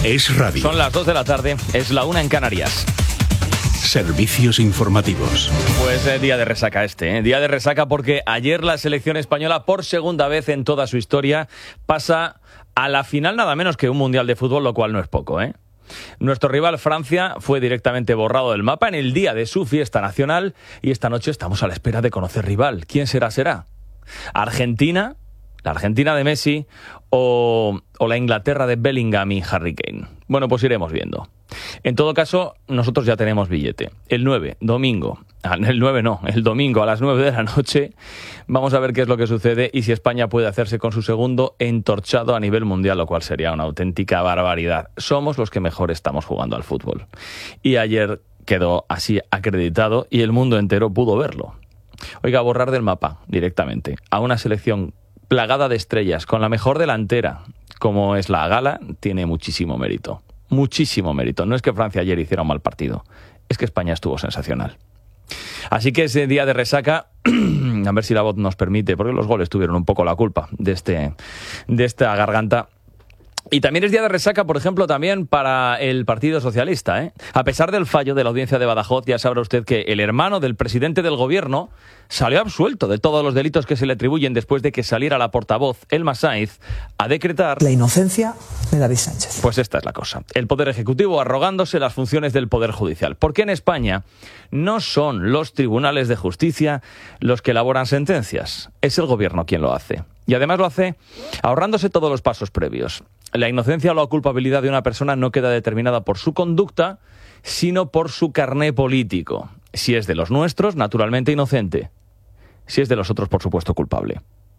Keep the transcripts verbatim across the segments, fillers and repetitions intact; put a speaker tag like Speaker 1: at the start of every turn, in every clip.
Speaker 1: Es radio.
Speaker 2: Son las dos de la tarde, es la una en Canarias.
Speaker 1: Servicios informativos.
Speaker 2: Pues eh, día de resaca este, ¿eh? Día de resaca porque ayer la selección española, por segunda vez en toda su historia, pasa a la final nada menos que un mundial de fútbol, lo cual no es poco, ¿eh? Nuestro rival Francia fue directamente borrado del mapa en el día de su fiesta nacional y esta noche estamos a la espera de conocer rival. ¿Quién será? ¿Será Argentina? ¿La Argentina de Messi o, o la Inglaterra de Bellingham y Harry Kane? Bueno, pues iremos viendo. En todo caso, nosotros ya tenemos billete. El nueve, domingo, el nueve no, el domingo a las nueve de la noche, vamos a ver qué es lo que sucede y si España puede hacerse con su segundo entorchado a nivel mundial, lo cual sería una auténtica barbaridad. Somos los que mejor estamos jugando al fútbol. Y ayer quedó así acreditado y el mundo entero pudo verlo. Oiga, borrar del mapa directamente a una selección plagada de estrellas, con la mejor delantera, como es la Gala, tiene muchísimo mérito. Muchísimo mérito. No es que Francia ayer hiciera un mal partido, es que España estuvo sensacional. Así que ese día de resaca, a ver si la voz nos permite, porque los goles tuvieron un poco la culpa de, este, de esta garganta. Y también es día de resaca, por ejemplo, también para el Partido Socialista, ¿eh? A pesar del fallo de la audiencia de Badajoz, ya sabrá usted que el hermano del presidente del gobierno salió absuelto de todos los delitos que se le atribuyen después de que saliera la portavoz, Elma Sainz, a decretar
Speaker 3: la inocencia de David Sánchez.
Speaker 2: Pues esta es la cosa. El Poder Ejecutivo arrogándose las funciones del Poder Judicial. Porque en España no son los tribunales de justicia los que elaboran sentencias, es el gobierno quien lo hace. Y además lo hace ahorrándose todos los pasos previos. La inocencia o la culpabilidad de una persona no queda determinada por su conducta, sino por su carné político. Si es de los nuestros, naturalmente inocente. Si es de los otros, por supuesto, culpable.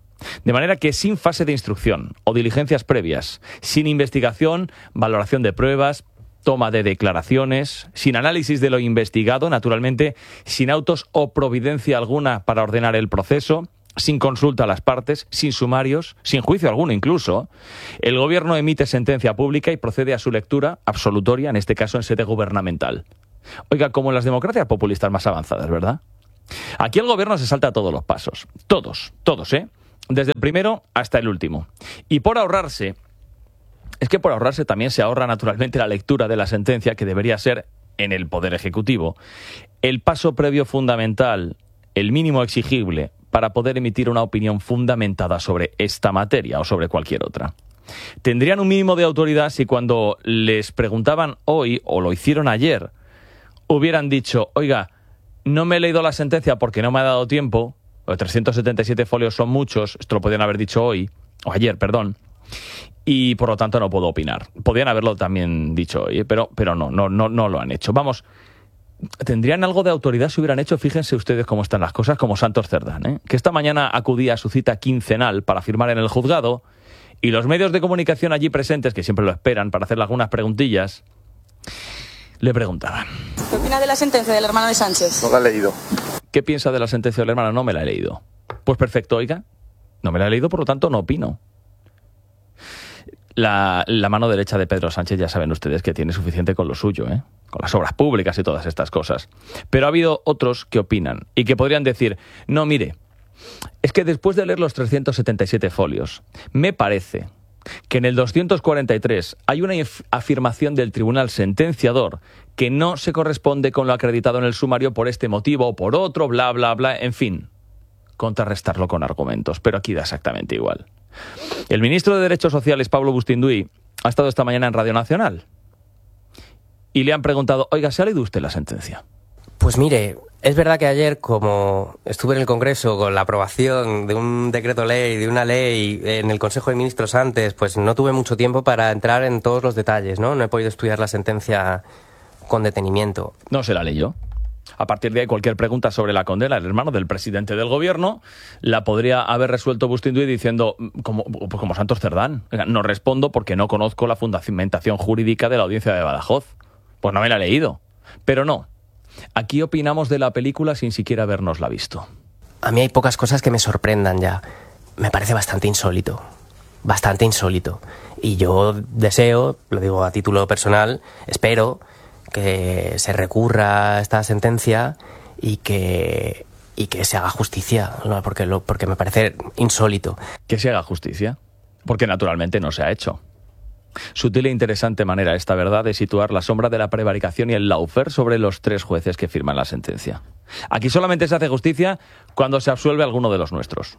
Speaker 2: De manera que sin fase de instrucción o diligencias previas, sin investigación, valoración de pruebas, toma de declaraciones, sin análisis de lo investigado, naturalmente, sin autos o providencia alguna para ordenar el proceso, sin consulta a las partes, sin sumarios, sin juicio alguno incluso, el gobierno emite sentencia pública y procede a su lectura absolutoria, en este caso en sede gubernamental. Oiga, como en las democracias populistas más avanzadas, ¿verdad? Aquí el gobierno se salta todos los pasos. Todos, todos, ¿eh? Desde el primero hasta el último. Y por ahorrarse, es que por ahorrarse también se ahorra naturalmente la lectura de la sentencia, que debería ser, en el Poder Ejecutivo, el paso previo fundamental, el mínimo exigible, para poder emitir una opinión fundamentada sobre esta materia o sobre cualquier otra. Tendrían un mínimo de autoridad si cuando les preguntaban hoy, o lo hicieron ayer, hubieran dicho, oiga, no me he leído la sentencia porque no me ha dado tiempo, los trescientos setenta y siete folios son muchos, esto lo podían haber dicho hoy, o ayer, perdón, y por lo tanto no puedo opinar. Podían haberlo también dicho hoy, pero, pero no, no, no, no lo han hecho. Vamos, tendrían algo de autoridad si hubieran hecho, fíjense ustedes cómo están las cosas, como Santos Cerdán, ¿eh? Que esta mañana acudía a su cita quincenal para firmar en el juzgado y los medios de comunicación allí presentes, que siempre lo esperan para hacerle algunas preguntillas, le preguntaban.
Speaker 4: ¿Qué opina de la sentencia del hermano de Sánchez?
Speaker 5: No la he leído.
Speaker 2: ¿Qué piensa de la sentencia del hermano? No me la he leído. Pues perfecto, oiga, no me la he leído, por lo tanto no opino. La, la mano derecha de Pedro Sánchez ya saben ustedes que tiene suficiente con lo suyo, ¿eh? Con las obras públicas y todas estas cosas. Pero ha habido otros que opinan y que podrían decir, no, mire, es que después de leer los trescientos setenta y siete folios, me parece que en el doscientos cuarenta y tres hay una afirmación del tribunal sentenciador que no se corresponde con lo acreditado en el sumario por este motivo o por otro, bla, bla, bla, en fin. Contrarrestarlo con argumentos, pero aquí da exactamente igual. El ministro de Derechos Sociales, Pablo Bustinduy, ha estado esta mañana en Radio Nacional y le han preguntado, oiga, ¿se ha leído usted la sentencia?
Speaker 6: Pues mire, es verdad que ayer, como estuve en el Congreso con la aprobación de un decreto ley, de una ley en el Consejo de Ministros antes, pues no tuve mucho tiempo para entrar en todos los detalles, ¿no? No he podido estudiar la sentencia con detenimiento.
Speaker 2: No se la leyó. A partir de ahí, cualquier pregunta sobre la condena del hermano del presidente del gobierno la podría haber resuelto Bustinduy diciendo, como, como Santos Cerdán, no respondo porque no conozco la fundamentación jurídica de la audiencia de Badajoz. Pues no me la he leído. Pero no. Aquí opinamos de la película sin siquiera habernosla visto.
Speaker 6: A mí hay pocas cosas que me sorprendan ya. Me parece bastante insólito. Bastante insólito. Y yo deseo, lo digo a título personal, espero que se recurra a esta sentencia y que, y que se haga justicia, ¿no? porque, lo, porque me parece insólito.
Speaker 2: ¿Que se haga justicia? Porque naturalmente no se ha hecho. Sutil e interesante manera esta, ¿verdad?, de situar la sombra de la prevaricación y el lawfare sobre los tres jueces que firman la sentencia. Aquí solamente se hace justicia cuando se absuelve a alguno de los nuestros.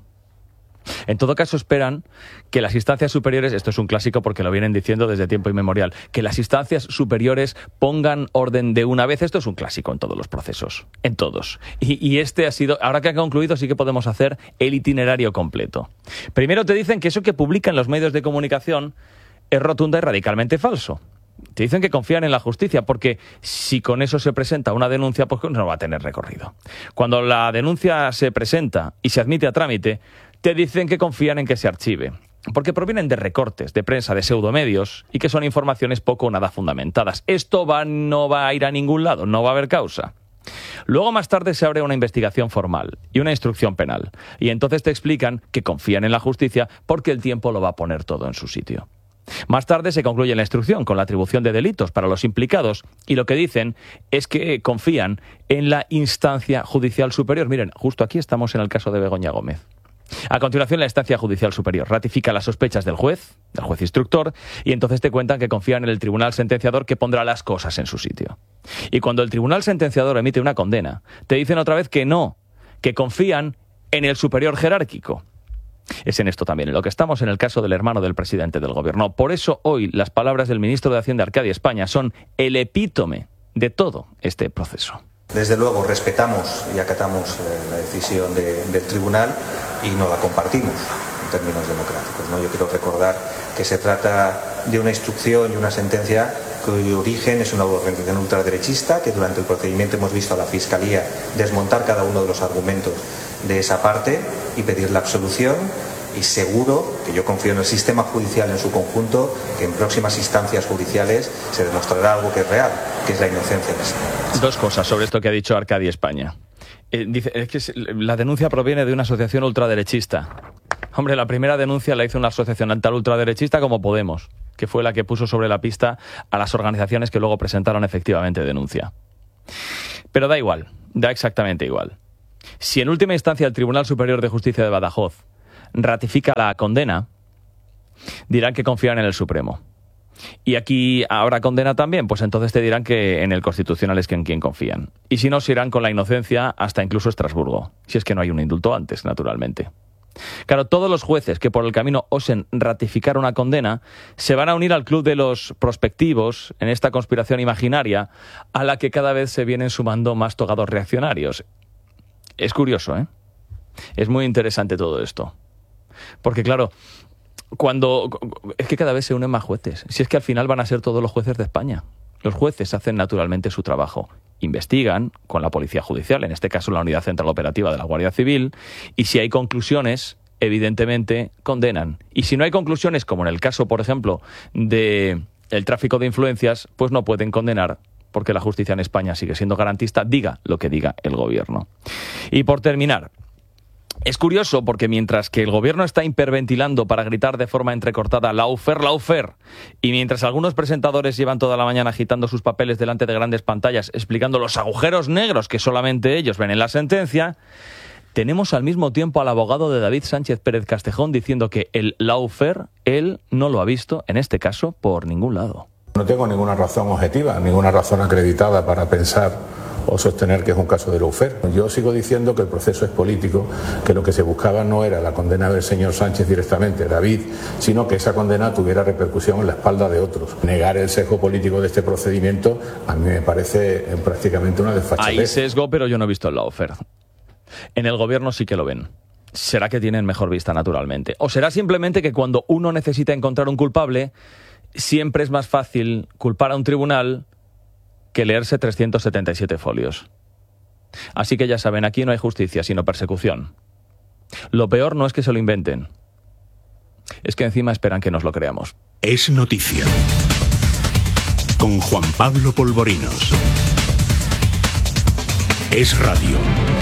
Speaker 2: En todo caso, esperan que las instancias superiores, esto es un clásico porque lo vienen diciendo desde tiempo inmemorial, que las instancias superiores pongan orden de una vez. Esto es un clásico en todos los procesos, en todos. Y, y este ha sido, ahora que ha concluido, sí que podemos hacer el itinerario completo. Primero te dicen que eso que publican los medios de comunicación es rotunda y radicalmente falso. Te dicen que confían en la justicia porque si con eso se presenta una denuncia, pues no va a tener recorrido. Cuando la denuncia se presenta y se admite a trámite, te dicen que confían en que se archive, porque provienen de recortes de prensa, de pseudomedios, y que son informaciones poco o nada fundamentadas. Esto va, no va a ir a ningún lado, no va a haber causa. Luego, más tarde, se abre una investigación formal y una instrucción penal, y entonces te explican que confían en la justicia porque el tiempo lo va a poner todo en su sitio. Más tarde se concluye la instrucción con la atribución de delitos para los implicados, y lo que dicen es que confían en la instancia judicial superior. Miren, justo aquí estamos en el caso de Begoña Gómez. A continuación, la instancia judicial superior ratifica las sospechas del juez, del juez instructor, y entonces te cuentan que confían en el tribunal sentenciador, que pondrá las cosas en su sitio. Y cuando el tribunal sentenciador emite una condena, te dicen otra vez que no, que confían en el superior jerárquico. Es en esto también en lo que estamos en el caso del hermano del presidente del gobierno. Por eso hoy las palabras del ministro de Hacienda, Arcadio España, son el epítome de todo este proceso.
Speaker 5: Desde luego respetamos y acatamos eh, la decisión de, del tribunal y no la compartimos en términos democráticos, ¿no? Yo quiero recordar que se trata de una instrucción y una sentencia cuyo origen es una organización ultraderechista, que durante el procedimiento hemos visto a la Fiscalía desmontar cada uno de los argumentos de esa parte y pedir la absolución, y seguro que yo confío en el sistema judicial en su conjunto, que en próximas instancias judiciales se demostrará algo que es real, que es la inocencia de ese.
Speaker 2: Dos cosas sobre esto que ha dicho Arcadio España. Eh, dice, es que la denuncia proviene de una asociación ultraderechista. Hombre, la primera denuncia la hizo una asociación tal ultraderechista como Podemos, que fue la que puso sobre la pista a las organizaciones que luego presentaron efectivamente denuncia. Pero da igual, da exactamente igual. Si en última instancia el Tribunal Superior de Justicia de Badajoz ratifica la condena, dirán que confían en el Supremo. Y aquí habrá condena también, pues entonces te dirán que en el Constitucional es que en quien confían. Y si no, se irán con la inocencia hasta incluso Estrasburgo, si es que no hay un indulto antes, naturalmente. Claro, todos los jueces que por el camino osen ratificar una condena se van a unir al club de los prospectivos en esta conspiración imaginaria a la que cada vez se vienen sumando más togados reaccionarios. Es curioso, ¿eh? Es muy interesante todo esto. Porque claro, cuando es que cada vez se unen más jueces. Si es que al final van a ser todos los jueces de España. Los jueces hacen naturalmente su trabajo. Investigan con la Policía Judicial, en este caso la Unidad Central Operativa de la Guardia Civil, y si hay conclusiones, evidentemente condenan. Y si no hay conclusiones, como en el caso, por ejemplo, de el tráfico de influencias, pues no pueden condenar, porque la justicia en España sigue siendo garantista, diga lo que diga el gobierno. Y por terminar, es curioso porque mientras que el gobierno está hiperventilando para gritar de forma entrecortada lawfare, lawfare, y mientras algunos presentadores llevan toda la mañana agitando sus papeles delante de grandes pantallas explicando los agujeros negros que solamente ellos ven en la sentencia, tenemos al mismo tiempo al abogado de David Sánchez Pérez Castejón diciendo que el lawfare él no lo ha visto, en este caso, por ningún lado.
Speaker 7: No tengo ninguna razón objetiva, ninguna razón acreditada para pensar o sostener que es un caso de lawfare. Yo sigo diciendo que el proceso es político, que lo que se buscaba no era la condena del señor Sánchez directamente, David, sino que esa condena tuviera repercusión en la espalda de otros. Negar el sesgo político de este procedimiento a mí me parece prácticamente una desfachatez.
Speaker 2: Hay sesgo, pero yo no he visto el lawfare. En el gobierno sí que lo ven. ¿Será que tienen mejor vista naturalmente? ¿O será simplemente que cuando uno necesita encontrar un culpable, siempre es más fácil culpar a un tribunal que leerse trescientos setenta y siete folios? Así que ya saben, aquí no hay justicia, sino persecución. Lo peor no es que se lo inventen, es que encima esperan que nos lo creamos.
Speaker 1: Es noticia. Con Juan Pablo Polvorinos. Es radio.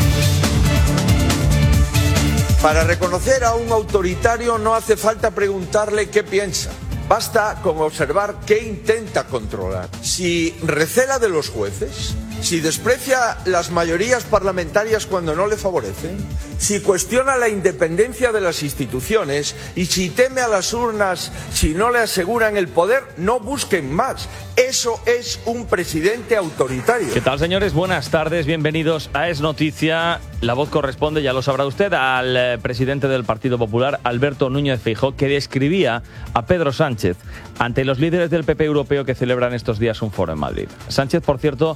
Speaker 8: Para reconocer a un autoritario no hace falta preguntarle qué piensa. Basta con observar qué intenta controlar. Si recela de los jueces, si desprecia las mayorías parlamentarias cuando no le favorecen, si cuestiona la independencia de las instituciones y si teme a las urnas, si no le aseguran el poder, no busquen más. Eso es un presidente autoritario.
Speaker 2: ¿Qué tal, señores? Buenas tardes, bienvenidos a Es Noticia. La voz corresponde, ya lo sabrá usted, al eh, presidente del Partido Popular, Alberto Núñez Feijóo, que describía a Pedro Sánchez ante los líderes del P P europeo que celebran estos días un foro en Madrid. Sánchez, por cierto,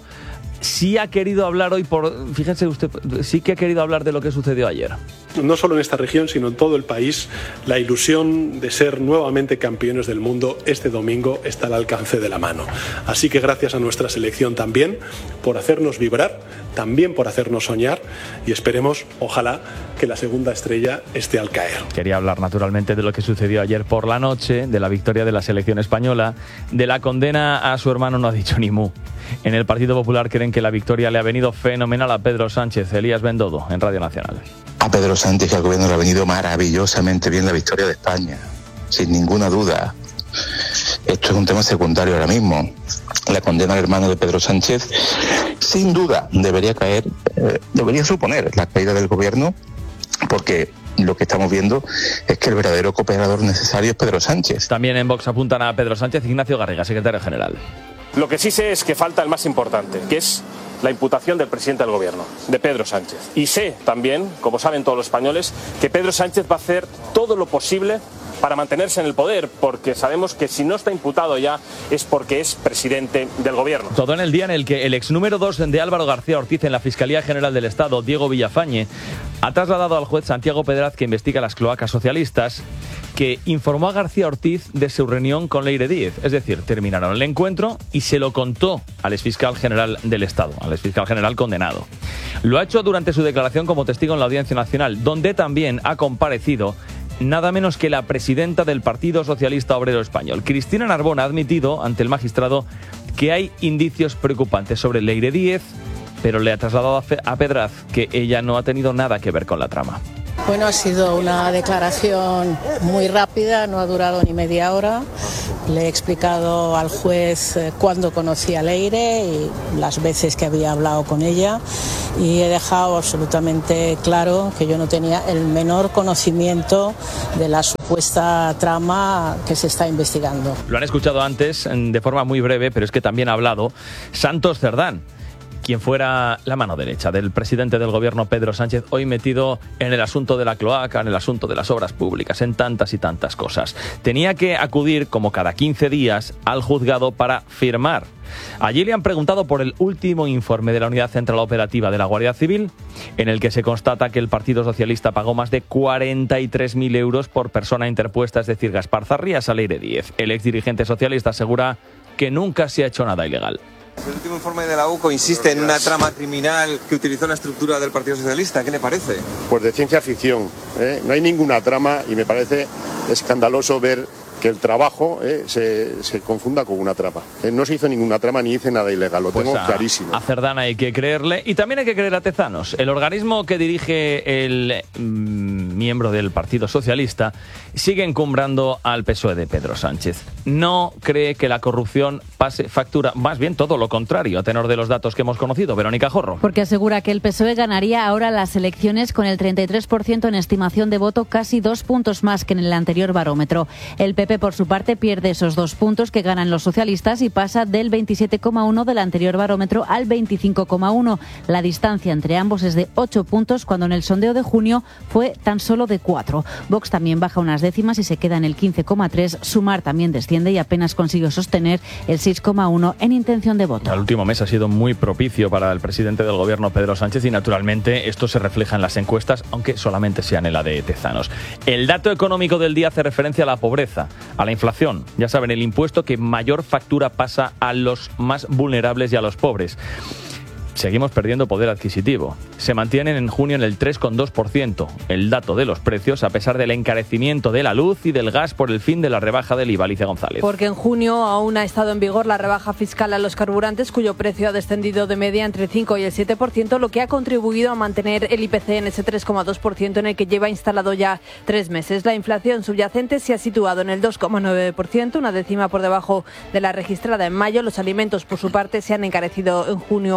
Speaker 2: sí ha querido hablar hoy, por, fíjense usted, sí que ha querido hablar de lo que sucedió ayer.
Speaker 9: No solo en esta región, sino en todo el país, la ilusión de ser nuevamente campeones del mundo este domingo está al alcance de la mano. Así que gracias a nuestra selección también por hacernos vibrar, también por hacernos soñar y esperemos, ojalá, que la segunda estrella esté al caer.
Speaker 2: Quería hablar naturalmente de lo que sucedió ayer por la noche, de la victoria de la selección española, de la condena a su hermano, no ha dicho ni mu. En el Partido Popular creen que la victoria le ha venido fenomenal a Pedro Sánchez. Elías Bendodo, en Radio Nacional.
Speaker 10: A Pedro Sánchez y al gobierno le ha venido maravillosamente bien la victoria de España, sin ninguna duda. Esto es un tema secundario ahora mismo. La condena al hermano de Pedro Sánchez, sin duda, debería caer, eh, debería suponer la caída del gobierno, porque lo que estamos viendo es que el verdadero cooperador necesario es Pedro Sánchez.
Speaker 2: También en Vox apuntan a Pedro Sánchez. Ignacio Garriga, secretario general.
Speaker 11: Lo que sí sé es que falta el más importante, que es la imputación del presidente del gobierno, de Pedro Sánchez. Y sé también, como saben todos los españoles, que Pedro Sánchez va a hacer todo lo posible para mantenerse en el poder, porque sabemos que si no está imputado ya es porque es presidente del gobierno.
Speaker 2: Todo en el día en el que el ex número dos de Álvaro García Ortiz en la Fiscalía General del Estado, Diego Villafañe, ha trasladado al juez Santiago Pedraz, que investiga las cloacas socialistas, que informó a García Ortiz de su reunión con Leire Díez. Es decir, terminaron el encuentro y se lo contó al exfiscal general del Estado, al exfiscal general condenado. Lo ha hecho durante su declaración como testigo en la Audiencia Nacional, donde también ha comparecido nada menos que la presidenta del Partido Socialista Obrero Español. Cristina Narbona ha admitido ante el magistrado que hay indicios preocupantes sobre Leire Díez, pero le ha trasladado a Pedraz que ella no ha tenido nada que ver con la trama.
Speaker 12: Bueno, ha sido una declaración muy rápida, no ha durado ni media hora. Le he explicado al juez cuándo conocí a Leire y las veces que había hablado con ella, y he dejado absolutamente claro que yo no tenía el menor conocimiento de la supuesta trama que se está investigando.
Speaker 2: Lo han escuchado antes de forma muy breve, pero es que también ha hablado Santos Cerdán, quien fuera la mano derecha del presidente del gobierno Pedro Sánchez, hoy metido en el asunto de la cloaca, en el asunto de las obras públicas, en tantas y tantas cosas. Tenía que acudir, como cada quince días, al juzgado para firmar. Allí le han preguntado por el último informe de la Unidad Central Operativa de la Guardia Civil, en el que se constata que el Partido Socialista pagó más de cuarenta y tres mil euros por persona interpuesta, es decir, Gaspar Zarrías a Leire Díez. El exdirigente socialista asegura que nunca se ha hecho nada ilegal.
Speaker 13: El último informe de la U C O insiste en una trama criminal que utilizó la estructura del Partido Socialista. ¿Qué le parece?
Speaker 14: Pues de ciencia ficción, ¿eh? No hay ninguna trama y me parece escandaloso ver que el trabajo eh, se, se confunda con una trama. Eh, no se hizo ninguna trama ni hice nada ilegal, lo
Speaker 2: pues
Speaker 14: tengo
Speaker 2: a,
Speaker 14: clarísimo.
Speaker 2: A Cerdán hay que creerle y también hay que creer a Tezanos. El organismo que dirige el mmm, miembro del Partido Socialista sigue encumbrando al P S O E de Pedro Sánchez. No cree que la corrupción pase factura, más bien todo lo contrario, a tenor de los datos que hemos conocido. Verónica Jorro.
Speaker 15: Porque asegura que el P S O E ganaría ahora las elecciones con el treinta y tres por ciento en estimación de voto, casi dos puntos más que en el anterior barómetro. El P P, por su parte, pierde esos dos puntos que ganan los socialistas y pasa del veintisiete coma uno del anterior barómetro al veinticinco coma uno. La distancia entre ambos es de ocho puntos, cuando en el sondeo de junio fue tan solo de cuatro. Vox también baja unas décimas y se queda en el quince coma tres. Sumar también desciende y apenas consiguió sostener el seis coma uno en intención de voto.
Speaker 2: El último mes ha sido muy propicio para el presidente del gobierno, Pedro Sánchez, y naturalmente esto se refleja en las encuestas, aunque solamente sean en la de Tezanos. El dato económico del día hace referencia a la pobreza, a la inflación. Ya saben, el impuesto que mayor factura pasa a los más vulnerables y a los pobres. Seguimos perdiendo poder adquisitivo. Se mantienen en junio en el tres coma dos por ciento el dato de los precios, a pesar del encarecimiento de la luz y del gas por el fin de la rebaja del I V A. Alicia González.
Speaker 16: Porque en junio aún ha estado en vigor la rebaja fiscal a los carburantes, cuyo precio ha descendido de media entre el cinco y el siete por ciento, lo que ha contribuido a mantener el I P C en ese tres coma dos por ciento en el que lleva instalado ya tres meses. La inflación subyacente se ha situado en el dos coma nueve por ciento, una décima por debajo de la registrada en mayo. Los alimentos, por su parte, se han encarecido en junio un uno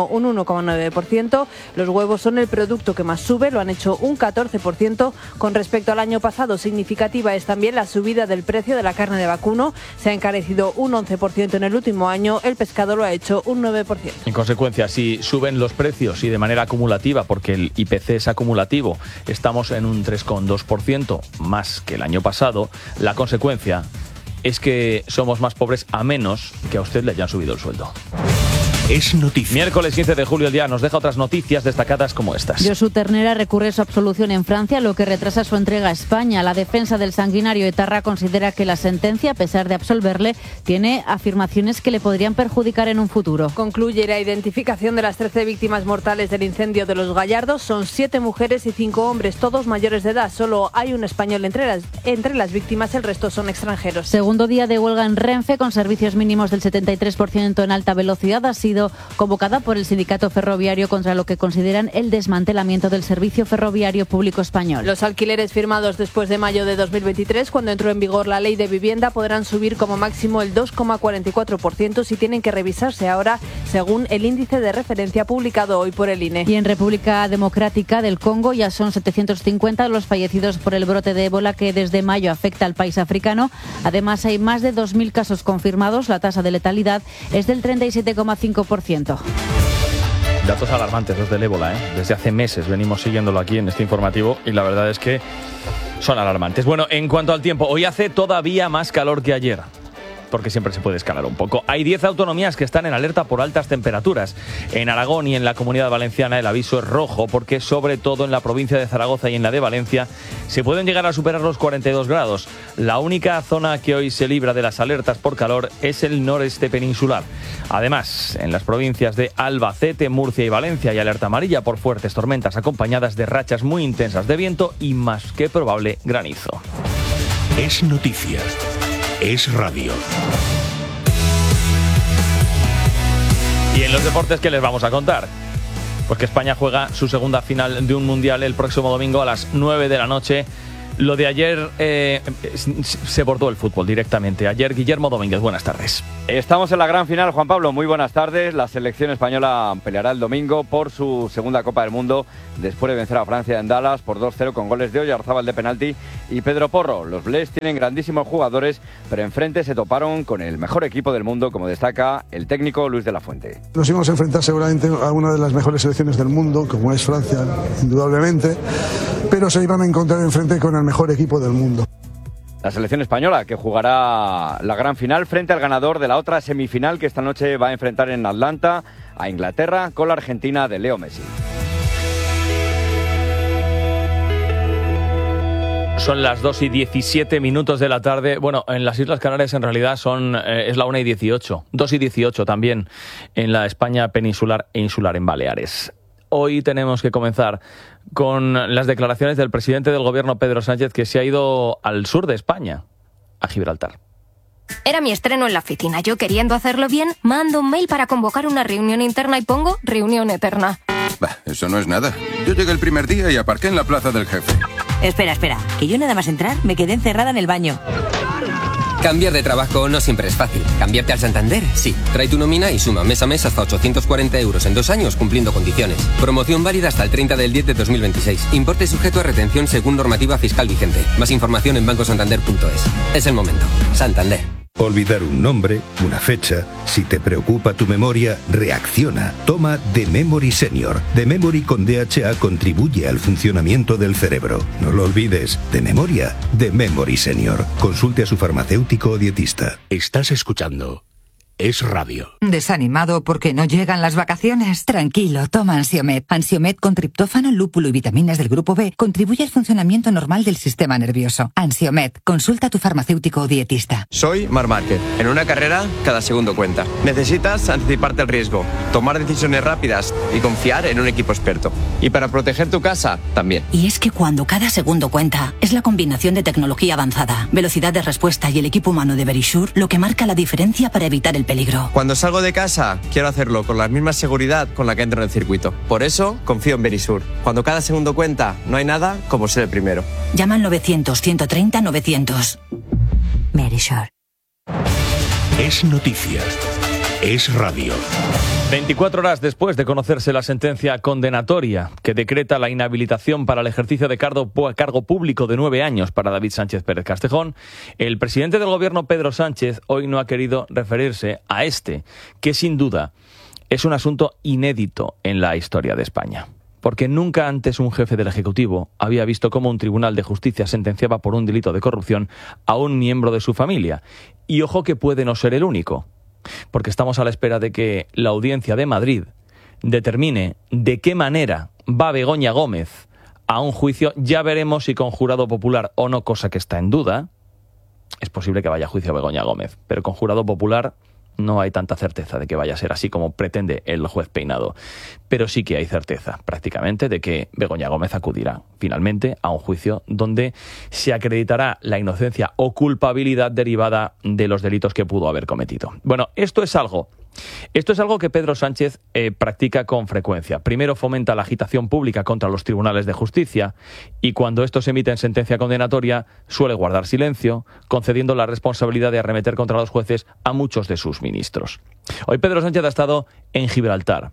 Speaker 16: coma nueve por ciento. Los huevos son el producto que más sube, lo han hecho un catorce por ciento con respecto al año pasado. Significativa es también la subida del precio de la carne de vacuno. Se ha encarecido un once por ciento en el último año, el pescado lo ha hecho un nueve por ciento.
Speaker 2: En consecuencia, si suben los precios y de manera acumulativa, porque el I P C es acumulativo, estamos en un tres coma dos por ciento más que el año pasado, la consecuencia es que somos más pobres a menos que a usted le hayan subido el sueldo.
Speaker 1: Es noticia.
Speaker 2: Miércoles quince de julio, el día nos deja otras noticias destacadas como estas.
Speaker 15: Josu Ternera recurre su absolución en Francia, lo que retrasa su entrega a España. La defensa del sanguinario etarra considera que la sentencia, a pesar de absolverle, tiene afirmaciones que le podrían perjudicar en un futuro.
Speaker 16: Concluye la identificación de las trece víctimas mortales del incendio de Los Gallardos. Son siete mujeres y cinco hombres, todos mayores de edad. Solo hay un español entre las, entre las víctimas, el resto son extranjeros.
Speaker 15: Segundo día de huelga en Renfe, con servicios mínimos del setenta y tres por ciento en alta velocidad. Ha sido convocada por el sindicato ferroviario contra lo que consideran el desmantelamiento del servicio ferroviario público español.
Speaker 16: Los alquileres firmados después de mayo de dos mil veintitrés, cuando entró en vigor la ley de vivienda, podrán subir como máximo el dos coma cuarenta y cuatro por ciento si tienen que revisarse ahora, según el índice de referencia publicado hoy por el I N E.
Speaker 15: Y en República Democrática del Congo ya son setecientos cincuenta los fallecidos por el brote de ébola que desde mayo afecta al país africano. Además, hay más de dos mil casos confirmados. La tasa de letalidad es del treinta y siete coma cinco por ciento.
Speaker 2: Datos alarmantes los del ébola, ¿eh? Desde hace meses venimos siguiéndolo aquí en este informativo y la verdad es que son alarmantes. Bueno, en cuanto al tiempo, hoy hace todavía más calor que ayer, porque siempre se puede escalar un poco. Hay diez autonomías que están en alerta por altas temperaturas. En Aragón y en la Comunidad Valenciana el aviso es rojo, porque sobre todo en la provincia de Zaragoza y en la de Valencia se pueden llegar a superar los cuarenta y dos grados. La única zona que hoy se libra de las alertas por calor es el noreste peninsular. Además, en las provincias de Albacete, Murcia y Valencia hay alerta amarilla por fuertes tormentas acompañadas de rachas muy intensas de viento y más que probable granizo.
Speaker 1: Es noticia. Es radio.
Speaker 2: Y en los deportes, ¿qué les vamos a contar? Pues que España juega su segunda final de un mundial el próximo domingo a las nueve de la noche. Lo de ayer eh, se bordó el fútbol directamente. Ayer, Guillermo Domínguez, buenas tardes.
Speaker 17: Estamos en la gran final, Juan Pablo, muy buenas tardes. La selección española peleará el domingo por su segunda Copa del Mundo después de vencer a Francia en Dallas por dos cero con goles de Oyarzábal de penalti y Pedro Porro. Los Blés tienen grandísimos jugadores, pero enfrente se toparon con el mejor equipo del mundo, como destaca el técnico Luis de la Fuente.
Speaker 18: Nos íbamos a enfrentar seguramente a una de las mejores selecciones del mundo, como es Francia, indudablemente, pero se iban a encontrar enfrente con el mejor equipo del mundo.
Speaker 17: La selección española que jugará la gran final frente al ganador de la otra semifinal que esta noche va a enfrentar en Atlanta a Inglaterra con la Argentina de Leo Messi.
Speaker 2: Son las dos y diecisiete minutos de la tarde. Bueno, en las Islas Canarias en realidad son eh, es la una y dieciocho. dos y dieciocho también en la España peninsular e insular en Baleares. Hoy tenemos que comenzar con las declaraciones del presidente del gobierno, Pedro Sánchez, que se ha ido al sur de España, a Gibraltar.
Speaker 19: Era mi estreno en la oficina. Yo, queriendo hacerlo bien, mando un mail para convocar una reunión interna y pongo reunión eterna.
Speaker 20: Bah, eso no es nada. Yo llegué el primer día y aparqué en la plaza del jefe.
Speaker 21: Espera, espera, que yo nada más entrar me quedé encerrada en el baño.
Speaker 22: Cambiar de trabajo no siempre es fácil. ¿Cambiarte al Santander? Sí. Trae tu nómina y suma mes a mes hasta ochocientos cuarenta euros en dos años cumpliendo condiciones. Promoción válida hasta el treinta del diez de dos mil veintiséis. Importe sujeto a retención según normativa fiscal vigente. Más información en banco santander punto es. Es el momento. Santander.
Speaker 23: Olvidar un nombre, una fecha. Si te preocupa tu memoria, reacciona. Toma The Memory Senior. The Memory con D H A contribuye al funcionamiento del cerebro. No lo olvides. De memoria, The Memory Senior. Consulte a su farmacéutico o dietista.
Speaker 1: Estás escuchando Es Radio.
Speaker 24: ¿Desanimado porque no llegan las vacaciones? Tranquilo, toma Ansiomed. Ansiomed con triptófano, lúpulo y vitaminas del grupo B contribuye al funcionamiento normal del sistema nervioso. Ansiomed, consulta a tu farmacéutico o dietista.
Speaker 13: Soy Marc Márquez. En una carrera, cada segundo cuenta. Necesitas anticiparte al riesgo, tomar decisiones rápidas y confiar en un equipo experto. Y para proteger tu casa, también.
Speaker 25: Y es que cuando cada segundo cuenta, es la combinación de tecnología avanzada, velocidad de respuesta y el equipo humano de Verisure lo que marca la diferencia para evitar el peligro.
Speaker 13: Cuando salgo de casa, quiero hacerlo con la misma seguridad con la que entro en el circuito. Por eso, confío en Verisure. Cuando cada segundo cuenta, no hay nada como ser el primero.
Speaker 25: Llama al novecientos, ciento treinta, novecientos. Verisure.
Speaker 1: Es noticia. es radio.
Speaker 2: veinticuatro horas después de conocerse la sentencia condenatoria que decreta la inhabilitación para el ejercicio de cargo, cargo público de nueve años para David Sánchez Pérez Castejón, el presidente del gobierno, Pedro Sánchez, hoy no ha querido referirse a este, que sin duda es un asunto inédito en la historia de España. Porque nunca antes un jefe del Ejecutivo había visto cómo un tribunal de justicia sentenciaba por un delito de corrupción a un miembro de su familia. Y ojo que puede no ser el único, porque estamos a la espera de que la Audiencia de Madrid determine de qué manera va Begoña Gómez a un juicio. Ya veremos si con jurado popular o no, cosa que está en duda. Es posible que vaya a juicio Begoña Gómez, pero con jurado popular no hay tanta certeza de que vaya a ser así como pretende el juez Peinado. Pero sí que hay certeza, prácticamente, de que Begoña Gómez acudirá finalmente a un juicio donde se acreditará la inocencia o culpabilidad derivada de los delitos que pudo haber cometido. Bueno, esto es algo... Esto es algo que Pedro Sánchez eh, practica con frecuencia. Primero fomenta la agitación pública contra los tribunales de justicia y cuando estos emiten sentencia condenatoria suele guardar silencio, concediendo la responsabilidad de arremeter contra los jueces a muchos de sus ministros. Hoy Pedro Sánchez ha estado en Gibraltar,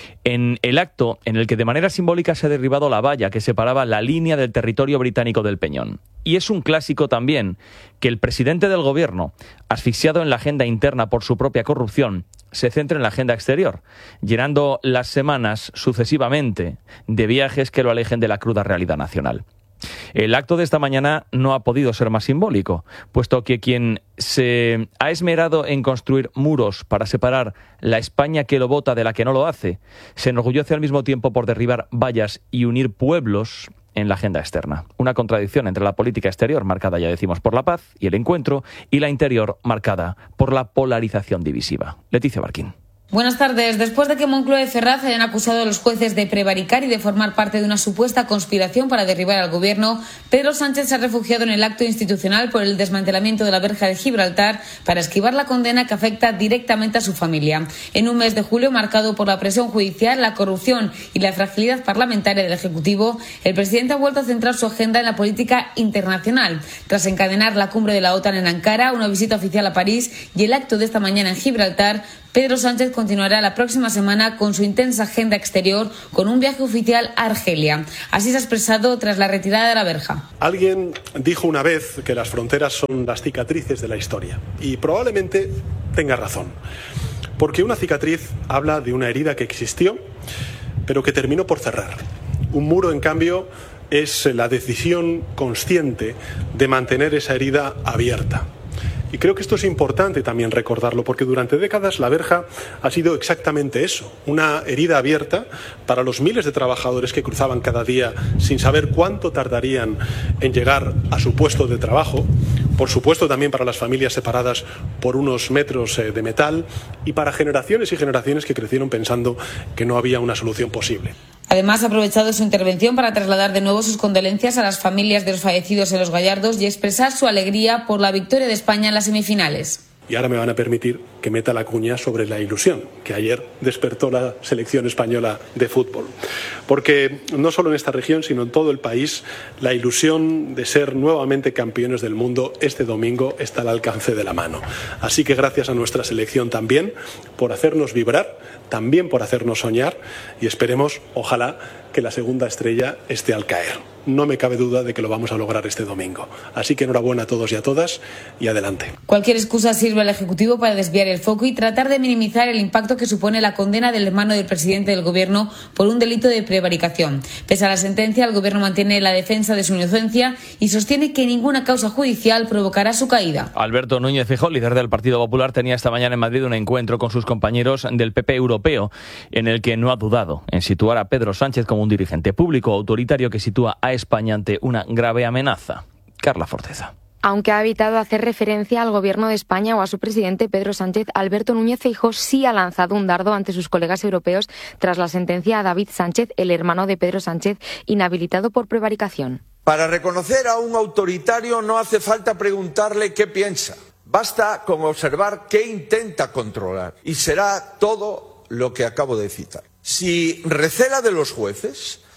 Speaker 2: en el acto en el que de manera simbólica se ha derribado la valla que separaba la línea del territorio británico del Peñón. Y es un clásico también que el presidente del gobierno, asfixiado en la agenda interna por su propia corrupción, se centre en la agenda exterior, llenando las semanas sucesivamente de viajes que lo alejen de la cruda realidad nacional. El acto de esta mañana no ha podido ser más simbólico, puesto que quien se ha esmerado en construir muros para separar la España que lo vota de la que no lo hace, se enorgullece al mismo tiempo por derribar vallas y unir pueblos en la agenda externa. Una contradicción entre la política exterior, marcada, ya decimos, por la paz y el encuentro, y la interior, marcada por la polarización divisiva. Leticia Barquín.
Speaker 3: Buenas tardes. Después de que Moncloa y Ferraz hayan acusado a los jueces de prevaricar y de formar parte de una supuesta conspiración para derribar al gobierno, Pedro Sánchez se ha refugiado en el acto institucional por el desmantelamiento de la verja de Gibraltar para esquivar la condena que afecta directamente a su familia. En un mes de julio marcado por la presión judicial, la corrupción y la fragilidad parlamentaria del Ejecutivo, el presidente ha vuelto a centrar su agenda en la política internacional, tras encadenar la cumbre de la OTAN en Ankara, una visita oficial a París y el acto de esta mañana en Gibraltar. Pedro Sánchez continuará la próxima semana con su intensa agenda exterior con un viaje oficial a Argelia. Así se ha expresado tras la retirada de la verja.
Speaker 9: Alguien dijo una vez que las fronteras son las cicatrices de la historia y probablemente tenga razón, porque una cicatriz habla de una herida que existió pero que terminó por cerrar. Un muro, en cambio, es la decisión consciente de mantener esa herida abierta. Y creo que esto es importante también recordarlo, porque durante décadas la verja ha sido exactamente eso, una herida abierta para los miles de trabajadores que cruzaban cada día sin saber cuánto tardarían en llegar a su puesto de trabajo, por supuesto también para las familias separadas por unos metros de metal y para generaciones y generaciones que crecieron pensando que no había una solución posible.
Speaker 3: Además, ha aprovechado su intervención para trasladar de nuevo sus condolencias a las familias de los fallecidos en Los Gallardos y expresar su alegría por la victoria de España en las semifinales.
Speaker 9: Y ahora me van a permitir que meta la cuña sobre la ilusión que ayer despertó la selección española de fútbol. Porque no solo en esta región, sino en todo el país, la ilusión de ser nuevamente campeones del mundo este domingo está al alcance de la mano. Así que gracias a nuestra selección también por hacernos vibrar, también por hacernos soñar y esperemos, ojalá, que la segunda estrella esté al caer. No me cabe duda de que lo vamos a lograr este domingo. Así que enhorabuena a todos y a todas y adelante.
Speaker 3: Cualquier excusa sirve al Ejecutivo para desviar el foco y tratar de minimizar el impacto que supone la condena del hermano del presidente del Gobierno por un delito de prevaricación. Pese a la sentencia, el Gobierno mantiene la defensa de su inocencia y sostiene que ninguna causa judicial provocará su caída.
Speaker 2: Alberto Núñez Feijóo, líder del Partido Popular, tenía esta mañana en Madrid un encuentro con sus compañeros del P P europeo, en el que no ha dudado en situar a Pedro Sánchez como un dirigente público autoritario que sitúa a España ante una grave amenaza. Carla Forteza.
Speaker 4: Aunque ha evitado hacer referencia al Gobierno de España o a su presidente Pedro Sánchez, Alberto Núñez Feijóo sí ha lanzado un dardo ante sus colegas europeos tras la sentencia a David Sánchez, el hermano de Pedro Sánchez, inhabilitado por prevaricación.
Speaker 8: Para reconocer a un autoritario no hace falta preguntarle qué piensa. Basta con observar qué intenta controlar. Y será todo lo que acabo de citar. Si recela de los jueces,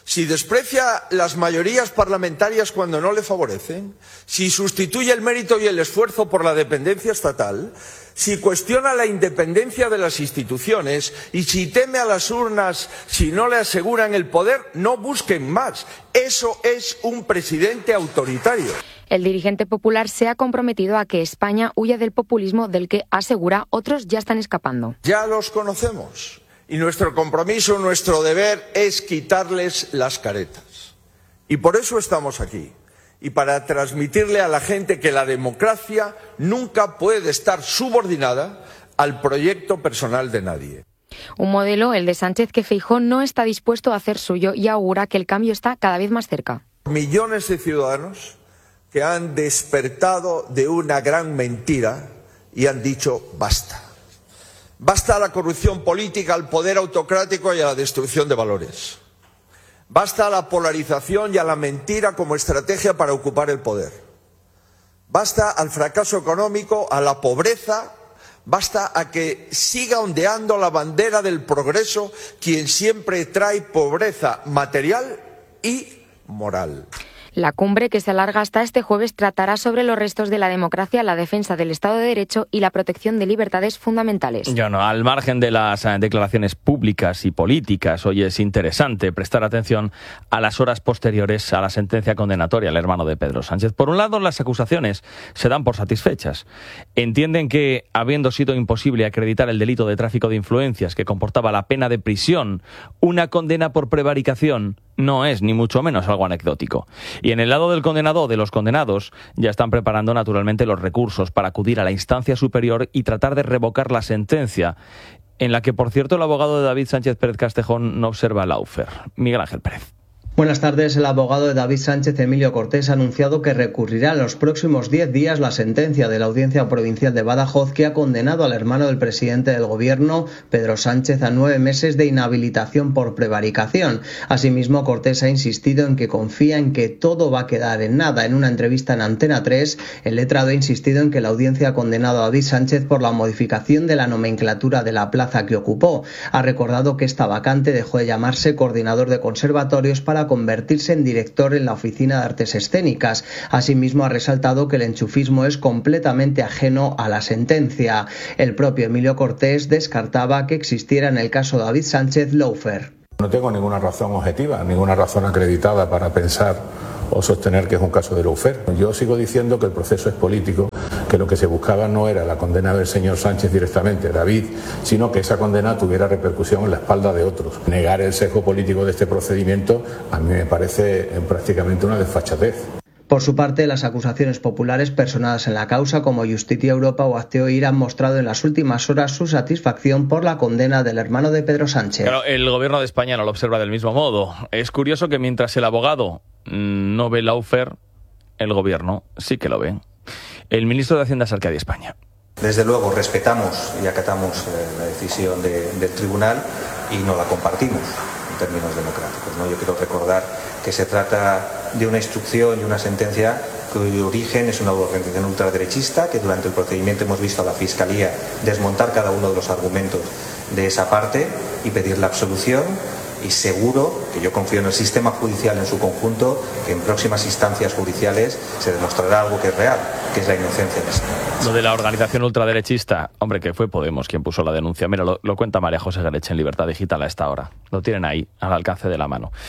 Speaker 8: si desprecia las mayorías parlamentarias cuando no le favorecen, si sustituye el mérito y el esfuerzo por la dependencia estatal, si cuestiona la independencia de las instituciones y si teme a las urnas si no le aseguran el poder, no busquen más. Eso es un presidente autoritario.
Speaker 4: El dirigente popular se ha comprometido a que España huya del populismo del que, asegura, otros ya están escapando.
Speaker 8: Ya los conocemos. Y nuestro compromiso, nuestro deber es quitarles las caretas. Y por eso estamos aquí. Y para transmitirle a la gente que la democracia nunca puede estar subordinada al proyecto personal de nadie.
Speaker 4: Un modelo, el de Sánchez, que Feijóo no está dispuesto a hacer suyo y augura que el cambio está cada vez más cerca.
Speaker 8: Millones de ciudadanos que han despertado de una gran mentira y han dicho basta. Basta a la corrupción política, al poder autocrático y a la destrucción de valores. Basta a la polarización y a la mentira como estrategia para ocupar el poder. Basta al fracaso económico, a la pobreza. Basta a que siga ondeando la bandera del progreso quien siempre trae pobreza material y moral.
Speaker 4: La cumbre, que se alarga hasta este jueves, tratará sobre los restos de la democracia, la defensa del Estado de Derecho y la protección de libertades fundamentales.
Speaker 2: Ya no, al margen de las eh, declaraciones públicas y políticas, hoy es interesante prestar atención a las horas posteriores a la sentencia condenatoria al hermano de Pedro Sánchez. Por un lado, las acusaciones se dan por satisfechas. Entienden que, habiendo sido imposible acreditar el delito de tráfico de influencias que comportaba la pena de prisión, una condena por prevaricación no es ni mucho menos algo anecdótico. Y en el lado del condenado o de los condenados ya están preparando naturalmente los recursos para acudir a la instancia superior y tratar de revocar la sentencia, en la que, por cierto, el abogado de David Sánchez Pérez Castejón no observa lawfare. Miguel Ángel Pérez.
Speaker 5: Buenas tardes. El abogado de David Sánchez, Emilio Cortés, ha anunciado que recurrirá en los próximos diez días la sentencia de la Audiencia Provincial de Badajoz que ha condenado al hermano del presidente del Gobierno, Pedro Sánchez, a nueve meses de inhabilitación por prevaricación. Asimismo, Cortés ha insistido en que confía en que todo va a quedar en nada. En una entrevista en Antena tres, el letrado ha insistido en que la audiencia ha condenado a David Sánchez por la modificación de la nomenclatura de la plaza que ocupó. Ha recordado que esta vacante dejó de llamarse coordinador de conservatorios para convertirse en director en la Oficina de Artes Escénicas. Asimismo, ha resaltado que el enchufismo es completamente ajeno a la sentencia. El propio Emilio Cortés descartaba que existiera en el caso de David Sánchez lawfare.
Speaker 6: No tengo ninguna razón objetiva, ninguna razón acreditada para pensar o sostener que es un caso de lawfare. Yo sigo diciendo que el proceso es político, que lo que se buscaba no era la condena del señor Sánchez directamente, David, sino que esa condena tuviera repercusión en la espalda de otros. Negar el sesgo político de este procedimiento a mí me parece prácticamente una desfachatez.
Speaker 5: Por su parte, las acusaciones populares personadas en la causa, como Justicia Europa o Hazte Oír, han mostrado en las últimas horas su satisfacción por la condena del hermano de Pedro Sánchez.
Speaker 2: Claro, el gobierno de España no lo observa del mismo modo. Es curioso que mientras el abogado no ve lawfare, el gobierno sí que lo ve. El ministro de Hacienda es Arcadio España.
Speaker 7: Desde luego respetamos y acatamos eh, la decisión de, del tribunal y no la compartimos en términos democráticos, ¿no? Yo quiero recordar que se trata de una instrucción y una sentencia cuyo origen es una organización ultraderechista, que durante el procedimiento hemos visto a la Fiscalía desmontar cada uno de los argumentos de esa parte y pedir la absolución. Y seguro que yo confío en el sistema judicial en su conjunto, que en próximas instancias judiciales se demostrará algo que es real, que es la inocencia de ese.
Speaker 2: Lo de la organización ultraderechista, hombre, que fue Podemos quien puso la denuncia. Mira, lo, lo cuenta María José Gareche en Libertad Digital a esta hora. Lo tienen ahí, al alcance de la mano.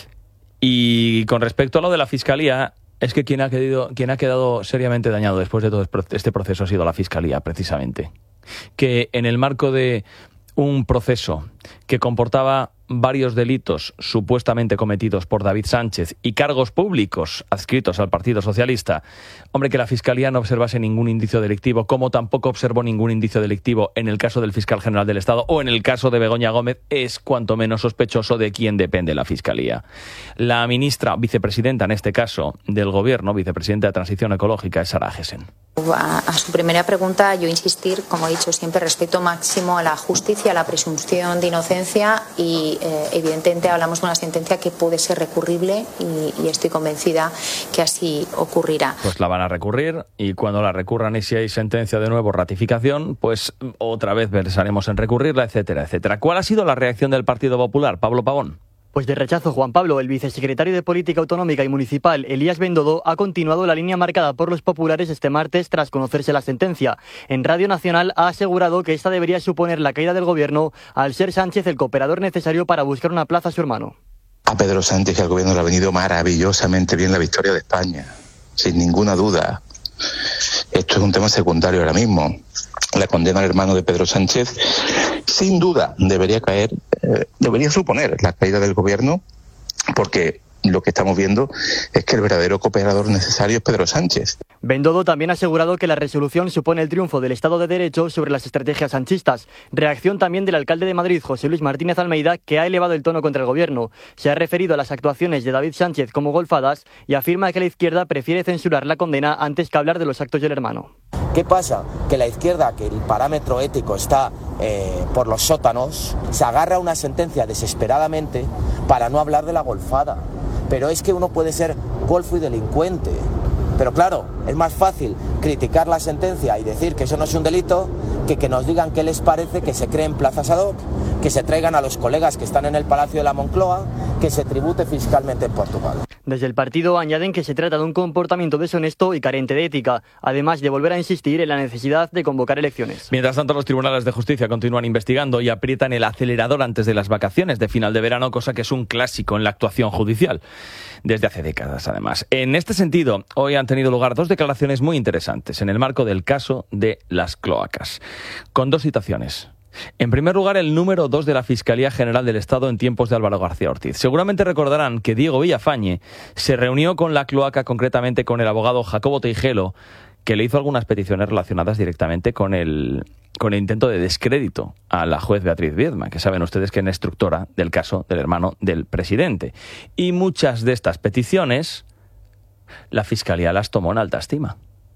Speaker 2: Y con respecto a lo de la Fiscalía, es que quien ha quedado, quien ha quedado seriamente dañado después de todo este proceso ha sido la Fiscalía, precisamente. Que en el marco de un proceso que comportaba varios delitos supuestamente cometidos por David Sánchez y cargos públicos adscritos al Partido Socialista, hombre, que la Fiscalía no observase ningún indicio delictivo, como tampoco observó ningún indicio delictivo en el caso del fiscal general del Estado o en el caso de Begoña Gómez, es cuanto menos sospechoso de quién depende la Fiscalía. La ministra, vicepresidenta en este caso, del Gobierno, vicepresidenta de Transición Ecológica, es Sara Agesen.
Speaker 10: A, a su primera pregunta, yo insistir, como he dicho siempre, respeto máximo a la justicia, a la presunción de inocencia y eh, evidentemente hablamos de una sentencia que puede ser recurrible y, y estoy convencida que así ocurrirá.
Speaker 2: Pues la van a recurrir y cuando la recurran y si hay sentencia de nuevo, ratificación, pues otra vez pensaremos en recurrirla, etcétera, etcétera. ¿Cuál ha sido la reacción del Partido Popular, Pablo Pavón?
Speaker 11: Pues de rechazo, Juan Pablo. El vicesecretario de Política Autonómica y Municipal, Elías Bendodo, ha continuado la línea marcada por los populares este martes tras conocerse la sentencia. En Radio Nacional ha asegurado que esta debería suponer la caída del gobierno al ser Sánchez el cooperador necesario para buscar una plaza a su hermano.
Speaker 12: A Pedro Sánchez y al gobierno le ha venido maravillosamente bien la victoria de España, sin ninguna duda. Esto es un tema secundario ahora mismo. La condena al hermano de Pedro Sánchez, sin duda, debería caer, eh, debería suponer la caída del gobierno, porque lo que estamos viendo es que el verdadero cooperador necesario es Pedro Sánchez.
Speaker 11: Bendodo también ha asegurado que la resolución supone el triunfo del Estado de Derecho sobre las estrategias sanchistas. Reacción también del alcalde de Madrid, José Luis Martínez Almeida, que ha elevado el tono contra el gobierno. Se ha referido a las actuaciones de David Sánchez como golfadas y afirma que la izquierda prefiere censurar la condena antes que hablar de los actos del hermano.
Speaker 14: ¿Qué pasa? Que la izquierda, que el parámetro ético está eh, por los sótanos, se agarra a una sentencia desesperadamente para no hablar de la golfada. Pero es que uno puede ser golfo y delincuente. Pero claro, es más fácil criticar la sentencia y decir que eso no es un delito que que nos digan qué les parece que se creen plazas ad hoc, que se traigan a los colegas que están en el Palacio de la Moncloa, que se tribute fiscalmente en Portugal.
Speaker 11: Desde el partido añaden que se trata de un comportamiento deshonesto y carente de ética, además de volver a insistir en la necesidad de convocar elecciones.
Speaker 2: Mientras tanto, los tribunales de justicia continúan investigando y aprietan el acelerador antes de las vacaciones de final de verano, cosa que es un clásico en la actuación judicial, desde hace décadas además. En este sentido, hoy han tenido lugar dos declaraciones muy interesantes en el marco del caso de las cloacas, con dos citaciones. En primer lugar, el número dos de la Fiscalía General del Estado en tiempos de Álvaro García Ortiz. Seguramente recordarán que Diego Villafañe se reunió con la cloaca, concretamente con el abogado Jacobo Teijelo, que le hizo algunas peticiones relacionadas directamente con el, con el intento de descrédito a la juez Beatriz Viedma, que saben ustedes que es instructora del caso del hermano del presidente. Y muchas de estas peticiones la Fiscalía las tomó en alta estima.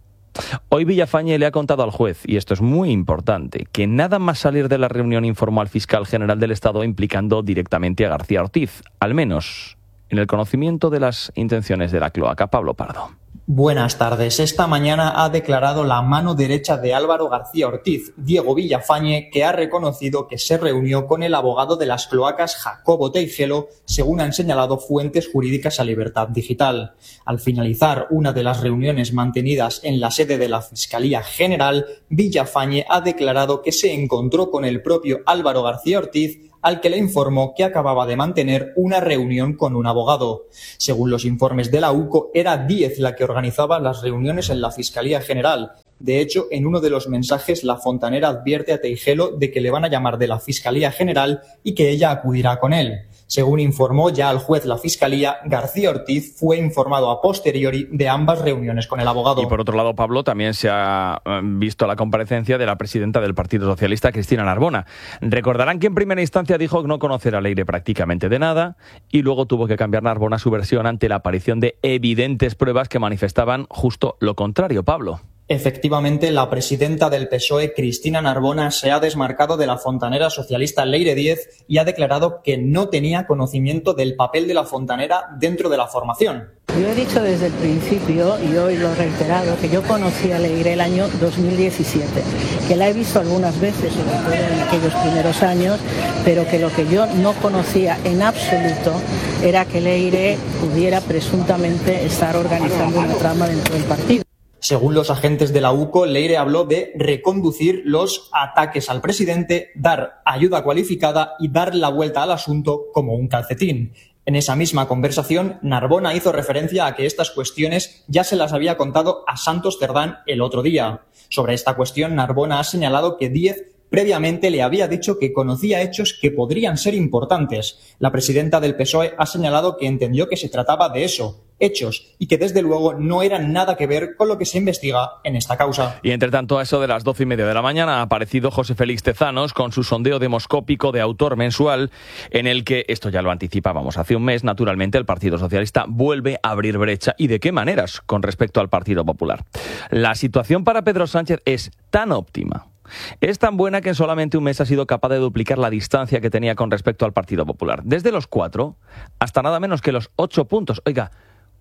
Speaker 2: Hoy Villafañe le ha contado al juez, y esto es muy importante, que nada más salir de la reunión informó al fiscal general del Estado implicando directamente a García Ortiz, al menos en el conocimiento de las intenciones de la cloaca. Pablo Pardo.
Speaker 15: Buenas tardes. Esta mañana ha declarado la mano derecha de Álvaro García Ortiz, Diego Villafañe, que ha reconocido que se reunió con el abogado de las cloacas Jacobo Teijelo, según han señalado fuentes jurídicas a Libertad Digital. Al finalizar una de las reuniones mantenidas en la sede de la Fiscalía General, Villafañe ha declarado que se encontró con el propio Álvaro García Ortiz, al que le informó que acababa de mantener una reunión con un abogado. Según los informes de la U C O, era Díez la que organizaba las reuniones en la Fiscalía General. De hecho, en uno de los mensajes, la fontanera advierte a Teijelo de que le van a llamar de la Fiscalía General y que ella acudirá con él. Según informó ya al juez la Fiscalía, García Ortiz fue informado a posteriori de ambas reuniones con el abogado.
Speaker 2: Y por otro lado, Pablo, también se ha visto la comparecencia de la presidenta del Partido Socialista, Cristina Narbona. Recordarán que en primera instancia dijo no conocer a Leire prácticamente de nada y luego tuvo que cambiar Narbona su versión ante la aparición de evidentes pruebas que manifestaban justo lo contrario. Pablo.
Speaker 15: Efectivamente, la presidenta del P S O E, Cristina Narbona, se ha desmarcado de la fontanera socialista Leire Díez y ha declarado que no tenía conocimiento del papel de la fontanera dentro de la formación.
Speaker 16: Yo he dicho desde el principio, y hoy lo he reiterado, que yo conocí a Leire el año dos mil diecisiete, que la he visto algunas veces, sobre todo en aquellos primeros años, pero que lo que yo no conocía en absoluto era que Leire pudiera presuntamente estar organizando una trama dentro del partido.
Speaker 15: Según los agentes de la U C O, Leire habló de reconducir los ataques al presidente, dar ayuda cualificada y dar la vuelta al asunto como un calcetín. En esa misma conversación, Narbona hizo referencia a que estas cuestiones ya se las había contado a Santos Cerdán el otro día. Sobre esta cuestión, Narbona ha señalado que Díez previamente le había dicho que conocía hechos que podrían ser importantes. La presidenta del P S O E ha señalado que entendió que se trataba de eso, hechos, y que desde luego no eran nada que ver con lo que se investiga en esta causa.
Speaker 2: Y entre tanto, a eso de las doce y media de la mañana ha aparecido José Félix Tezanos con su sondeo demoscópico de autor mensual, en el que, esto ya lo anticipábamos hace un mes, naturalmente el Partido Socialista vuelve a abrir brecha. ¿Y de qué maneras? Con respecto al Partido Popular. La situación para Pedro Sánchez es tan óptima, es tan buena que en solamente un mes ha sido capaz de duplicar la distancia que tenía con respecto al Partido Popular. Desde los cuatro hasta nada menos que los ocho puntos. Oiga,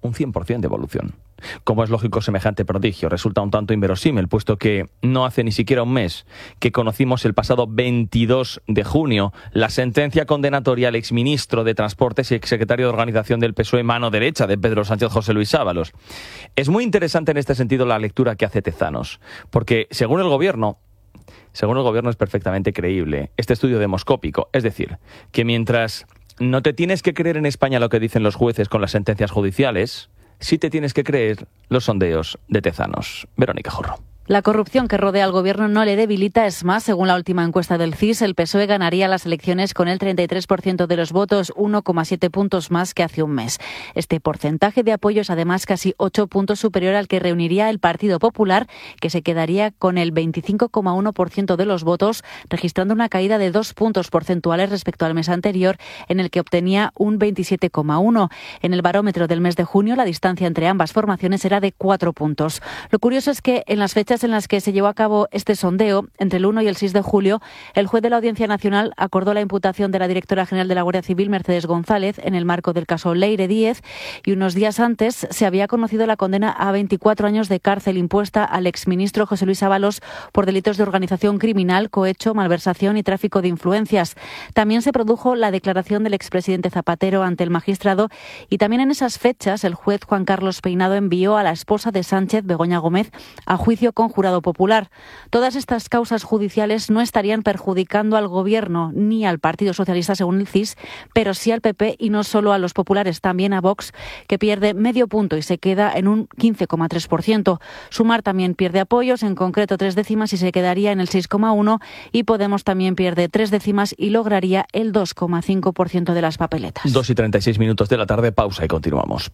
Speaker 2: un cien por ciento de evolución. Como es lógico, semejante prodigio resulta un tanto inverosímil, puesto que no hace ni siquiera un mes que conocimos el pasado veintidós de junio la sentencia condenatoria al exministro de Transportes y exsecretario de Organización del P S O E, mano derecha de Pedro Sánchez, José Luis Ábalos. Es muy interesante en este sentido la lectura que hace Tezanos, porque según el gobierno, según el gobierno es perfectamente creíble este estudio demoscópico, es decir, que mientras no te tienes que creer en España lo que dicen los jueces con las sentencias judiciales, sí te tienes que creer los sondeos de Tezanos. Verónica Jorro.
Speaker 17: La corrupción que rodea al gobierno no le debilita, es más, según la última encuesta del C I S, el P S O E ganaría las elecciones con el treinta y tres por ciento de los votos, uno coma siete puntos más que hace un mes. Este porcentaje de apoyo es además casi ocho puntos superior al que reuniría el Partido Popular, que se quedaría con el veinticinco coma uno por ciento de los votos, registrando una caída de dos puntos porcentuales respecto al mes anterior, en el que obtenía un veintisiete coma uno. En el barómetro del mes de junio, la distancia entre ambas formaciones era de cuatro puntos. Lo curioso es que en las fechas en las que se llevó a cabo este sondeo, entre el uno y el seis de julio, el juez de la Audiencia Nacional acordó la imputación de la directora general de la Guardia Civil, Mercedes González, en el marco del caso Leire Díez, y unos días antes se había conocido la condena a veinticuatro años de cárcel impuesta al exministro José Luis Ábalos por delitos de organización criminal, cohecho, malversación y tráfico de influencias. También se produjo la declaración del expresidente Zapatero ante el magistrado, y también en esas fechas el juez Juan Carlos Peinado envió a la esposa de Sánchez, Begoña Gómez, a juicio con jurado popular. Todas estas causas judiciales no estarían perjudicando al Gobierno ni al Partido Socialista, según el C I S, pero sí al P P, y no solo a los populares, también a Vox, que pierde medio punto y se queda en un quince coma tres por ciento. Sumar también pierde apoyos, en concreto tres décimas, y se quedaría en el seis coma uno por ciento, y Podemos también pierde tres décimas y lograría el dos coma cinco por ciento de las papeletas.
Speaker 2: dos y treinta y seis minutos de la tarde, pausa y continuamos.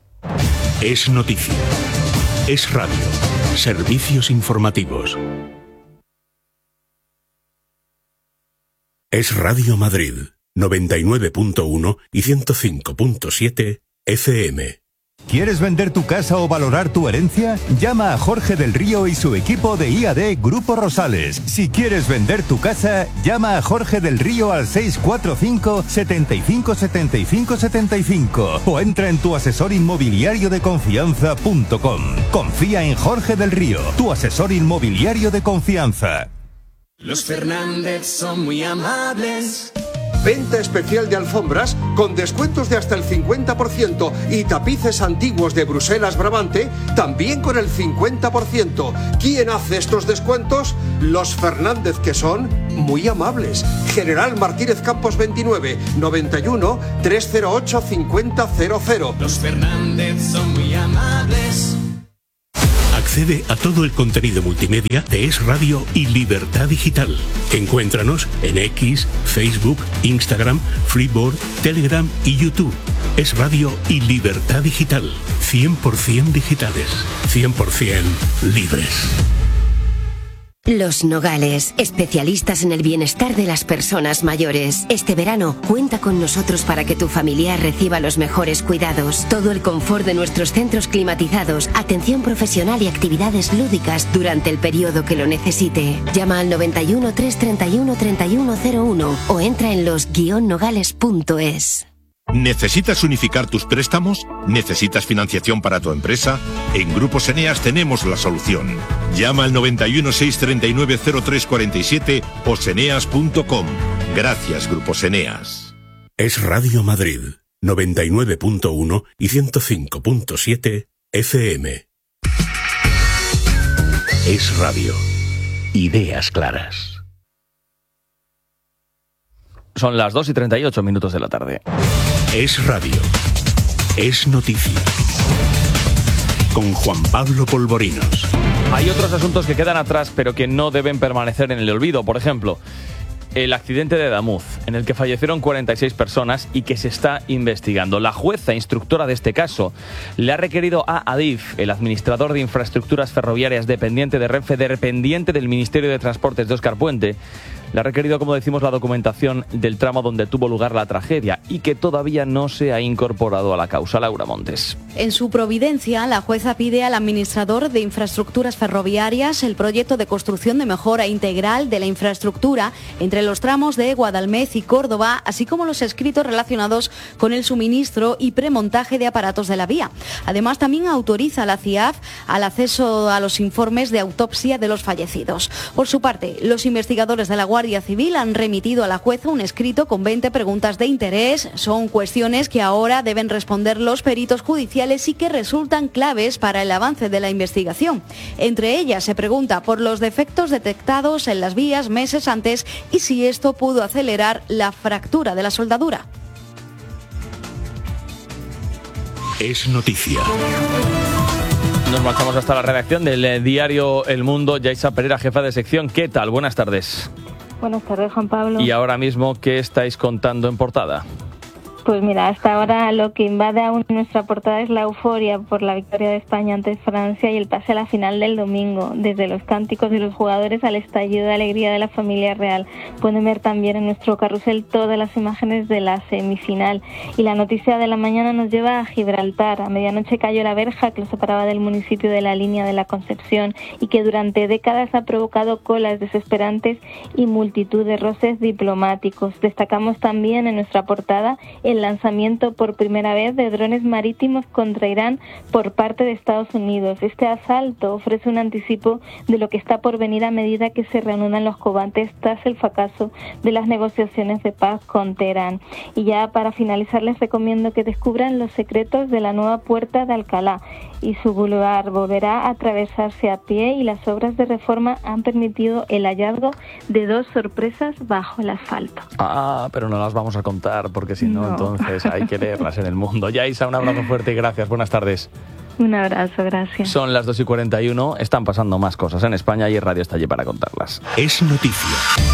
Speaker 1: Es noticia. Es radio. Servicios informativos. Es Radio Madrid, noventa y nueve punto uno y ciento cinco punto siete F M.
Speaker 23: ¿Quieres vender tu casa o valorar tu herencia? Llama a Jorge del Río y su equipo de I A D Grupo Rosales. Si quieres vender tu casa, llama a Jorge del Río al seis cuatro cinco, setenta y cinco, setenta y cinco, setenta y cinco o entra en tu asesor inmobiliario de confianza punto com. Confía en Jorge del Río, tu asesor inmobiliario de confianza.
Speaker 18: Los Fernández son muy amables.
Speaker 19: Venta especial de alfombras con descuentos de hasta el cincuenta por ciento y tapices antiguos de Bruselas Brabante también con el cincuenta por ciento. ¿Quién hace estos descuentos? Los Fernández, que son muy amables. General Martínez Campos veintinueve, noventa y uno, trescientos ocho, cincuenta cero cero.
Speaker 18: Los Fernández son muy amables.
Speaker 1: Accede a todo el contenido multimedia de Es Radio y Libertad Digital. Encuéntranos en X, Facebook, Instagram, Freeboard, Telegram y YouTube. Es Radio y Libertad Digital. cien por ciento digitales. cien por ciento libres.
Speaker 20: Los Nogales, especialistas en el bienestar de las personas mayores. Este verano, cuenta con nosotros para que tu familiar reciba los mejores cuidados. Todo el confort de nuestros centros climatizados, atención profesional y actividades lúdicas durante el periodo que lo necesite. Llama al noventa y uno, trescientos treinta y uno, treinta y uno cero uno o entra en los guion nogales punto es.
Speaker 21: ¿Necesitas unificar tus préstamos? ¿Necesitas financiación para tu empresa? En Grupos Eneas tenemos la solución. Llama al noventa y uno, seiscientos treinta y nueve, cero tres cuarenta y siete o seneas punto com. Gracias, Grupos Eneas.
Speaker 1: Es Radio Madrid, noventa y nueve punto uno y ciento cinco punto siete F M. Es Radio. Ideas claras.
Speaker 2: Son las dos y treinta y ocho minutos de la tarde.
Speaker 1: Es Radio. Es noticia. Con Juan Pablo Polvorinos.
Speaker 2: Hay otros asuntos que quedan atrás, pero que no deben permanecer en el olvido. Por ejemplo, el accidente de Damuz, en el que fallecieron cuarenta y seis personas y que se está investigando. La jueza instructora de este caso le ha requerido a Adif, el administrador de infraestructuras ferroviarias dependiente de Renfe, dependiente del Ministerio de Transportes de Óscar Puente, Le ha requerido, como decimos, la documentación del tramo donde tuvo lugar la tragedia y que todavía no se ha incorporado a la causa. Laura Montes.
Speaker 9: En su providencia, la jueza pide al administrador de infraestructuras ferroviarias el proyecto de construcción de mejora integral de la infraestructura entre los tramos de Guadalmedina y Córdoba, así como los escritos relacionados con el suministro y premontaje de aparatos de la vía. Además, también autoriza a la C I A F al acceso a los informes de autopsia de los fallecidos. Por su parte, los investigadores de la Guardia Civil han remitido a la jueza un escrito con veinte preguntas de interés. Son cuestiones que ahora deben responder los peritos judiciales y que resultan claves para el avance de la investigación. Entre ellas se pregunta por los defectos detectados en las vías meses antes y si esto pudo acelerar la fractura de la soldadura.
Speaker 1: Es noticia.
Speaker 2: Nos marchamos hasta la redacción del diario El Mundo. Yaisa Pereira, jefa de sección. ¿Qué tal? Buenas tardes.
Speaker 13: Buenas tardes, Juan Pablo.
Speaker 2: Y ahora mismo, ¿qué estáis contando en portada?
Speaker 13: Pues mira, hasta ahora lo que invade aún nuestra portada es la euforia por la victoria de España ante Francia y el pase a la final del domingo. Desde los cánticos de los jugadores al estallido de alegría de la familia real. Pueden ver también en nuestro carrusel todas las imágenes de la semifinal. Y la noticia de la mañana nos lleva a Gibraltar. A medianoche cayó la verja que lo separaba del municipio de la Línea de la Concepción y que durante décadas ha provocado colas desesperantes y multitud de roces diplomáticos. Destacamos también en nuestra portada el lanzamiento por primera vez de drones marítimos contra Irán por parte de Estados Unidos. Este asalto ofrece un anticipo de lo que está por venir a medida que se reanudan los combates tras el fracaso de las negociaciones de paz con Teherán. Y ya para finalizar les recomiendo que descubran los secretos de la nueva puerta de Alcalá y su boulevard volverá a atravesarse a pie y las obras de reforma han permitido el hallazgo de dos sorpresas bajo el asfalto.
Speaker 2: Ah, pero no las vamos a contar porque si no, no. entonces hay que leerlas en El Mundo. Yaisa, un abrazo fuerte y gracias. Buenas tardes.
Speaker 13: Un abrazo, gracias.
Speaker 2: Son las dos y cuarenta y uno, están pasando más cosas en España y el radio está allí para contarlas.
Speaker 1: Es noticia.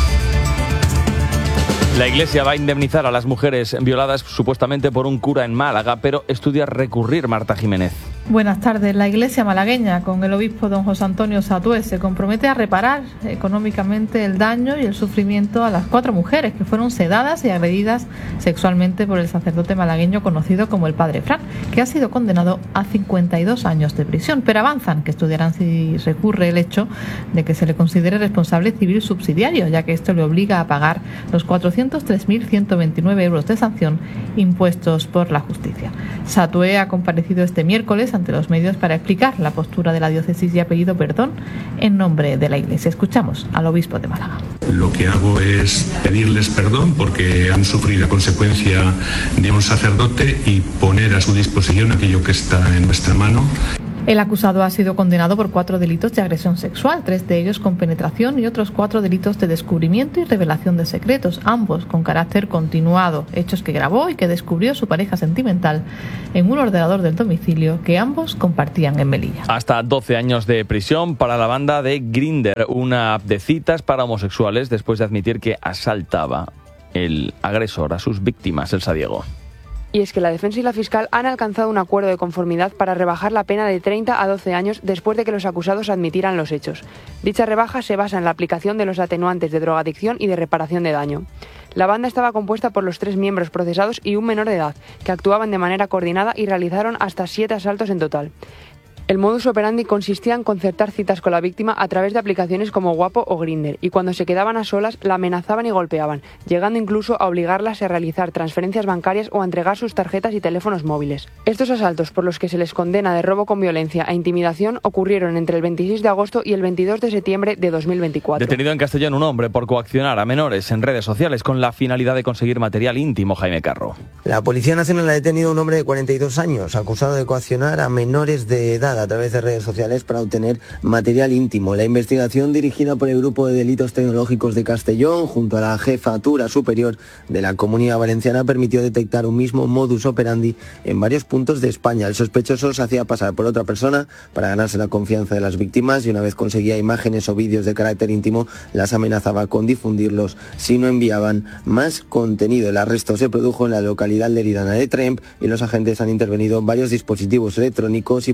Speaker 2: La Iglesia va a indemnizar a las mujeres violadas supuestamente por un cura en Málaga, pero estudia recurrir. Marta Jiménez.
Speaker 22: Buenas tardes. La Iglesia malagueña, con el obispo don José Antonio Satué, se compromete a reparar económicamente el daño y el sufrimiento a las cuatro mujeres que fueron sedadas y agredidas sexualmente por el sacerdote malagueño conocido como el Padre Fran, que ha sido condenado a cincuenta y dos años de prisión. Pero avanzan que estudiarán si recurre el hecho de que se le considere responsable civil subsidiario, ya que esto le obliga a pagar los cuatrocientos tres mil ciento veintinueve euros de sanción impuestos por la justicia. Satué ha comparecido este miércoles ante los medios para explicar la postura de la diócesis y ha pedido perdón en nombre de la Iglesia. Escuchamos al obispo de Málaga.
Speaker 24: Lo que hago es pedirles perdón porque han sufrido a consecuencia de un sacerdote y poner a su disposición aquello que está en nuestra mano.
Speaker 22: El acusado ha sido condenado por cuatro delitos de agresión sexual, tres de ellos con penetración y otros cuatro delitos de descubrimiento y revelación de secretos, ambos con carácter continuado, hechos que grabó y que descubrió su pareja sentimental en un ordenador del domicilio que ambos compartían en Melilla.
Speaker 2: Hasta doce años de prisión para la banda de Grindr, una app de citas para homosexuales después de admitir que asaltaba el agresor a sus víctimas, Elsa Diego.
Speaker 25: Y es que la defensa y la fiscal han alcanzado un acuerdo de conformidad para rebajar la pena de treinta a doce años después de que los acusados admitieran los hechos. Dicha rebaja se basa en la aplicación de los atenuantes de drogadicción y de reparación de daño. La banda estaba compuesta por los tres miembros procesados y un menor de edad, que actuaban de manera coordinada y realizaron hasta siete asaltos en total. El modus operandi consistía en concertar citas con la víctima a través de aplicaciones como Guapo o Grindr, y cuando se quedaban a solas la amenazaban y golpeaban, llegando incluso a obligarlas a realizar transferencias bancarias o a entregar sus tarjetas y teléfonos móviles. Estos asaltos, por los que se les condena de robo con violencia e intimidación, ocurrieron entre el veintiséis de agosto y el veintidós de septiembre de dos mil veinticuatro.
Speaker 2: Detenido en Castellón un hombre por coaccionar a menores en redes sociales con la finalidad de conseguir material íntimo. Jaime Carro.
Speaker 26: La Policía Nacional ha detenido a un hombre de cuarenta y dos años, acusado de coaccionar a menores de edad a través de redes sociales para obtener material íntimo. La investigación, dirigida por el Grupo de Delitos Tecnológicos de Castellón, junto a la Jefatura Superior de la Comunidad Valenciana, permitió detectar un mismo modus operandi en varios puntos de España. El sospechoso se hacía pasar por otra persona para ganarse la confianza de las víctimas y una vez conseguía imágenes o vídeos de carácter íntimo, las amenazaba con difundirlos si no enviaban más contenido. El arresto se produjo en la localidad leridana de Tremp y los agentes han intervenido varios dispositivos electrónicos y por el momento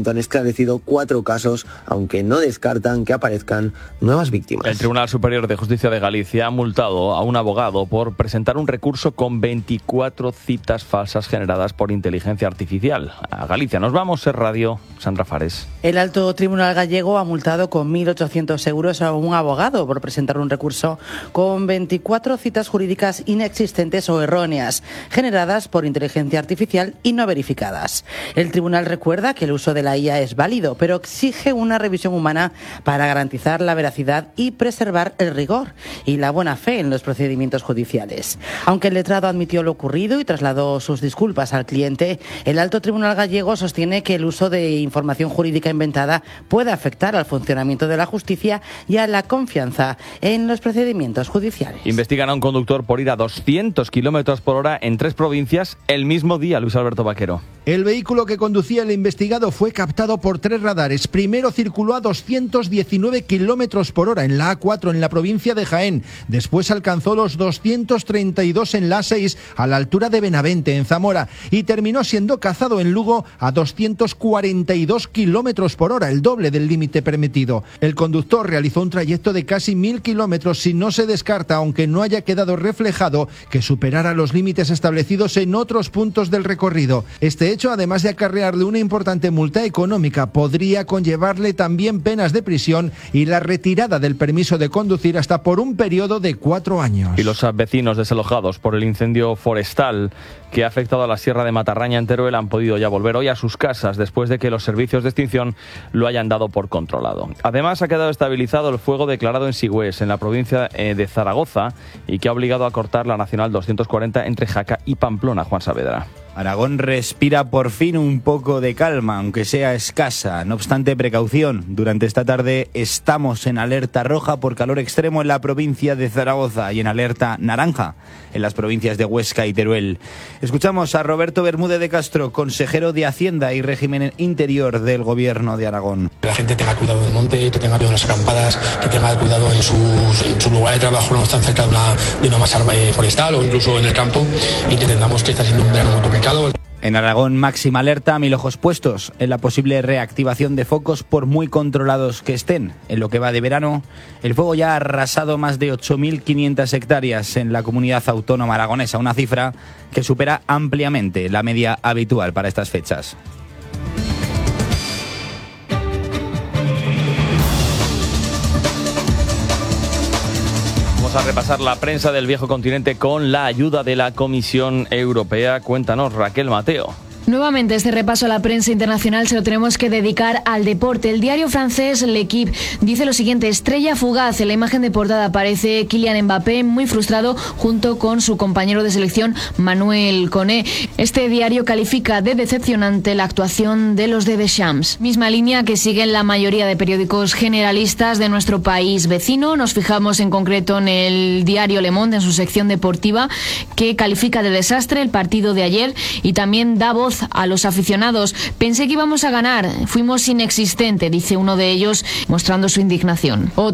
Speaker 26: momento han esclarecido cuatro casos, aunque no descartan que aparezcan nuevas víctimas.
Speaker 2: El Tribunal Superior de Justicia de Galicia ha multado a un abogado por presentar un recurso con veinticuatro citas falsas generadas por inteligencia artificial. A Galicia nos vamos, Ser Radio, Sandra Fares.
Speaker 3: El Alto Tribunal gallego ha multado con mil ochocientos euros a un abogado por presentar un recurso con veinticuatro citas jurídicas inexistentes o erróneas, generadas por inteligencia artificial y no verificadas. El tribunal recuerda que el uso de la I A es válido, pero exige una revisión humana para garantizar la veracidad y preservar el rigor y la buena fe en los procedimientos judiciales. Aunque el letrado admitió lo ocurrido y trasladó sus disculpas al cliente, el Alto Tribunal gallego sostiene que el uso de información jurídica inventada puede afectar al funcionamiento de la justicia y a la confianza en los procedimientos judiciales.
Speaker 2: Investigan a un conductor por ir a doscientos kilómetros por hora en tres provincias el mismo día, Luis Alberto Vaquero.
Speaker 4: El vehículo que conducía el investigado fue captado por tres radares. Primero circuló a doscientos diecinueve kilómetros por hora en la A cuatro en la provincia de Jaén. Después alcanzó los doscientos treinta y dos en la A seis a la altura de Benavente, en Zamora. Y terminó siendo cazado en Lugo a doscientos cuarenta y dos kilómetros por hora, el doble del límite permitido. El conductor realizó un trayecto de casi mil kilómetros si no se descarta, aunque no haya quedado reflejado, que superara los límites establecidos en otros puntos del recorrido. Este hecho, además de acarrearle una importante multa económica, podría conllevarle también penas de prisión y la retirada del permiso de conducir hasta por un periodo de cuatro años.
Speaker 2: Y los vecinos desalojados por el incendio forestal que ha afectado a la Sierra de Matarraña en Teruel han podido ya volver hoy a sus casas después de que los servicios de extinción lo hayan dado por controlado. Además, ha quedado estabilizado el fuego declarado en Sigüés, en la provincia de Zaragoza, y que ha obligado a cortar la Nacional doscientos cuarenta entre Jaca y Pamplona. Juan Saavedra.
Speaker 5: Aragón respira por fin un poco de calma, aunque sea escasa. No obstante, precaución. Durante esta tarde estamos en alerta roja por calor extremo en la provincia de Zaragoza y en alerta naranja en las provincias de Huesca y Teruel. Escuchamos a Roberto Bermúdez de Castro, consejero de Hacienda y Régimen Interior del Gobierno de Aragón.
Speaker 6: Que la gente tenga cuidado del monte, que tenga cuidado en las acampadas, que tenga cuidado en sus, en su lugar de trabajo, no están cerca de una, de una masa forestal o incluso en el campo, y que entendamos que está siendo un verano muy complicado.
Speaker 5: En Aragón, máxima alerta, mil ojos puestos en la posible reactivación de focos por muy controlados que estén. En lo que va de verano, el fuego ya ha arrasado más de ocho mil quinientas hectáreas en la comunidad autónoma aragonesa, una cifra que supera ampliamente la media habitual para estas fechas.
Speaker 2: A repasar la prensa del viejo continente con la ayuda de la Comisión Europea. Cuéntanos, Raquel Mateo.
Speaker 7: Nuevamente este repaso a la prensa internacional se lo tenemos que dedicar al deporte. El diario francés L'Equipe dice lo siguiente: estrella fugaz. En la imagen de portada aparece Kylian Mbappé muy frustrado junto con su compañero de selección Manuel Koné. Este diario califica de decepcionante la actuación de los de Deschamps. Misma línea que siguen la mayoría de periódicos generalistas de nuestro país vecino. Nos fijamos en concreto en el diario Le Monde en su sección deportiva, que califica de desastre el partido de ayer y también da voz a los aficionados. Pensé que íbamos a ganar, fuimos inexistente, dice uno de ellos, mostrando su indignación.